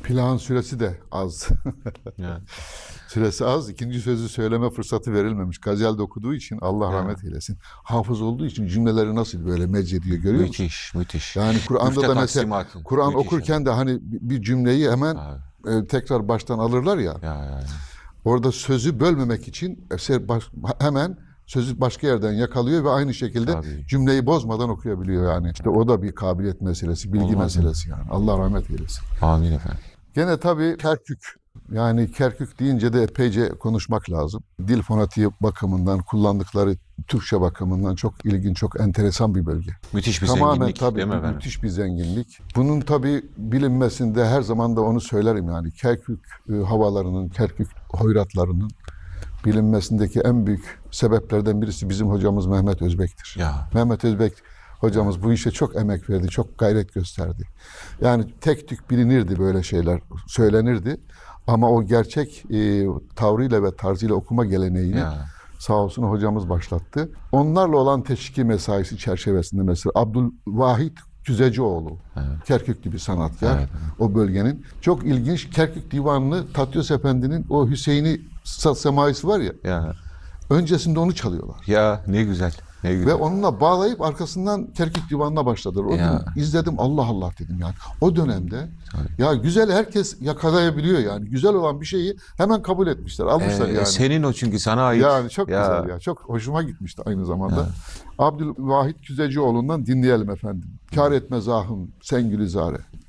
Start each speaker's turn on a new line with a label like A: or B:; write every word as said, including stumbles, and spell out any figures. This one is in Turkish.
A: Plağın süresi de az.
B: Yani,
A: Süresi az. İkinci sözü söyleme fırsatı verilmemiş. Gazel'de okuduğu için Allah
B: ya.
A: rahmet eylesin. Hafız olduğu için cümleleri nasıl böyle mecediyor görüyor musun?
B: Müthiş, müthiş.
A: Yani Kur'an'da
B: Müfte
A: da mesela
B: taksimatın.
A: Kur'an
B: Müthiş
A: okurken de hani bir cümleyi hemen
B: Abi.
A: e, tekrar baştan alırlar ya.
B: Ya, ya, ya.
A: Orada sözü bölmemek için eser baş, hemen sözü başka yerden yakalıyor ve aynı şekilde
B: Tabii.
A: cümleyi bozmadan okuyabiliyor yani. İşte o da bir kabiliyet meselesi, bilgi
B: Olmaz mı?
A: meselesi yani. Allah rahmet eylesin.
B: Amin efendim.
A: Gene tabii Kerkük. Yani Kerkük deyince de epeyce konuşmak lazım. Dil fonetiği bakımından, kullandıkları Türkçe bakımından çok ilginç, çok enteresan bir bölge.
B: Müthiş bir
A: Tamamen
B: zenginlik
A: tabii
B: değil mi
A: bir
B: efendim?
A: müthiş bir zenginlik. Bunun tabii bilinmesinde her zaman da onu söylerim yani. Kerkük e, havalarının, Kerkük hoyratlarının bilinmesindeki en büyük sebeplerden birisi bizim hocamız Mehmet Özbek'tir.
B: Ya.
A: Mehmet Özbek hocamız bu işe çok emek verdi, çok gayret gösterdi. Yani tek tük bilinirdi böyle şeyler, söylenirdi. Ama o gerçek e, tavrıyla ve tarzıyla okuma geleneğini
B: Ya.
A: sağ olsun hocamız başlattı. Onlarla olan teşviki mesaisi çerçevesinde mesela Abdülvahit Küzecioğlu,
B: Evet.
A: Kerküklü bir sanatkar,
B: Evet.
A: o bölgenin. Çok ilginç Kerkük Divanı'nı Tatyos Efendi'nin o Hüseyin'i Saz Semaisi var ya,
B: Ya.
A: öncesinde onu çalıyorlar.
B: Ya ne güzel. Ne güzel.
A: Ve onunla bağlayıp arkasından Kerkük Divanı'na başladılar. O
B: Ya.
A: gün izledim, Allah Allah dedim yani. O dönemde ya güzel herkes yakalayabiliyor yani. Güzel olan bir şeyi hemen kabul etmişler, almışlar
B: Ee,
A: yani.
B: Senin o çünkü sana ait.
A: Yani çok
B: Ya.
A: güzel ya. Çok hoşuma gitmişti aynı zamanda. Abdülvahit Küzecioğlu'ndan dinleyelim efendim. Kâr etmez ahım sen gülizare.